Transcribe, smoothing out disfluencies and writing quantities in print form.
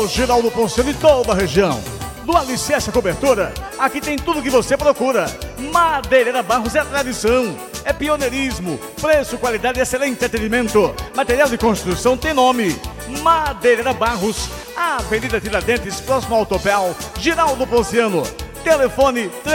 Autopel Geraldo Ponciano e toda a região. Do alicerce à cobertura, aqui tem tudo que você procura. Madeireira Barros é tradição, é pioneirismo, preço, qualidade e excelente atendimento. Material de construção tem nome. Madeireira Barros, Avenida Tiradentes, próximo ao Autopel Geraldo Ponciano. Telefone